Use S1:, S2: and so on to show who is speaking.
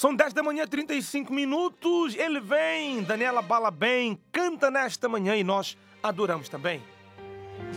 S1: São 10 da manhã, 35 minutos. Ele vem, Daniela Balabem, canta nesta manhã e nós adoramos também.